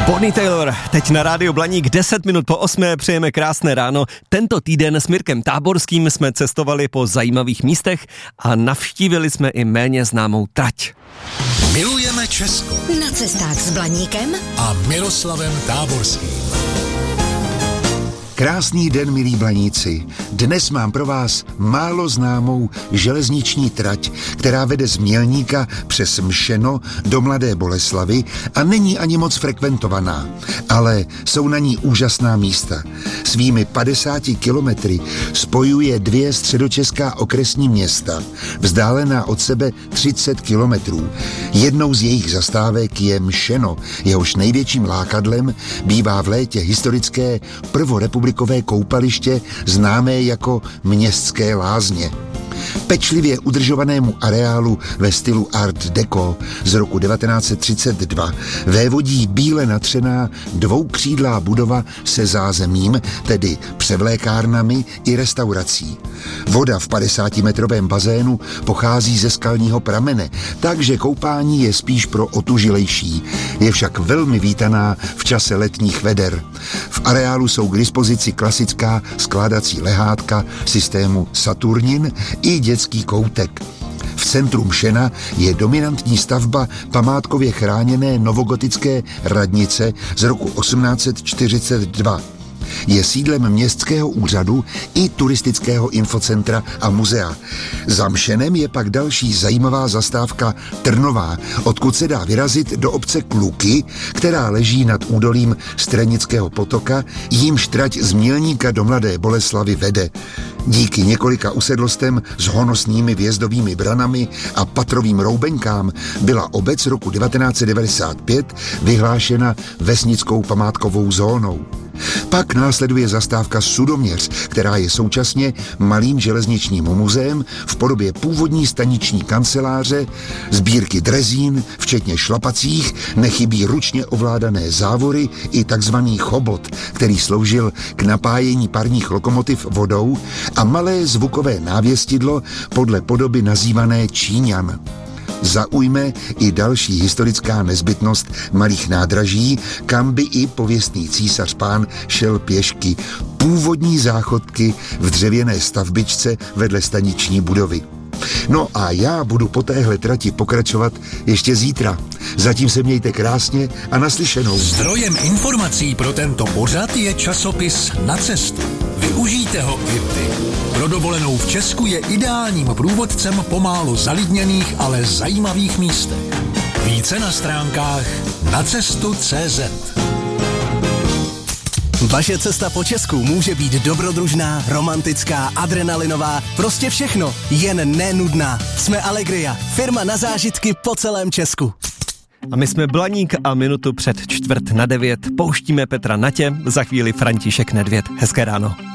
Bonnie Taylor, teď na rádiu Blaník 10 minut po 8, přejeme krásné ráno. Tento týden s Mirkem Táborským jsme cestovali po zajímavých místech a navštívili jsme i méně známou trať. Milujeme Česko. Na cestách s Blaníkem A Miroslavem Táborským. Krásný den, milí Blaníci. Dnes mám pro vás málo známou železniční trať, která vede z Mělníka přes Mšeno do Mladé Boleslavi a není ani moc frekventovaná, ale jsou na ní úžasná místa. Svými 50 kilometry spojuje 2 středočeská okresní města, vzdálená od sebe 30 kilometrů. Jednou z jejich zastávek je Mšeno, jehož největším lákadlem bývá v létě historické prvorepublikové koupaliště známé jako Městské lázně. Pečlivě udržovanému areálu ve stylu Art Deco z roku 1932 vévodí bíle natřená dvoukřídlá budova se zázemím, tedy převlékárnami i restaurací. Voda v 50-metrovém bazénu pochází ze skalního pramene, takže koupání je spíš pro otužilejší. Je však velmi vítaná v čase letních veder. V areálu jsou k dispozici klasická skládací lehátka systému Saturnin i dětský koutek. V centru Mšena je dominantní stavba památkově chráněné novogotické radnice z roku 1842. Je sídlem městského úřadu i turistického infocentra a muzea. Za Mšenem je pak další zajímavá zastávka Trnová, odkud se dá vyrazit do obce Kluky, která leží nad údolím Strenického potoka, jímž trať z Mělníka do Mladé Boleslavy vede. Díky několika usedlostem s honosnými vjezdovými branami a patrovým roubenkám byla obec roku 1995 vyhlášena vesnickou památkovou zónou. Pak následuje zastávka Sudoměř, která je současně malým železničním muzeem v podobě původní staniční kanceláře, sbírky drezín, včetně šlapacích, nechybí ručně ovládané závory i takzvaný chobot, který sloužil k napájení parních lokomotiv vodou, a malé zvukové návěstidlo podle podoby nazývané Číňan. Zaujme i další historická nezbytnost malých nádraží, kam by i pověstný císař pán šel pěšky. Původní záchodky v dřevěné stavbičce vedle staniční budovy. No a já budu po téhle trati pokračovat ještě zítra. Zatím se mějte krásně a naslyšenou. Zdrojem informací pro tento pořad je časopis Na cestu. Využijte ho i vy. Pro dovolenou v Česku je ideálním průvodcem po málo zalidněných, ale zajímavých místech. Více na stránkách nacestu.cz. Vaše cesta po Česku může být dobrodružná, romantická, adrenalinová, prostě všechno, jen nenudná. Jsme Allegria, firma na zážitky po celém Česku. A my jsme Blaník a minutu před 8:45 pouštíme Petra Natě, za chvíli František Nedvěd. Hezké ráno.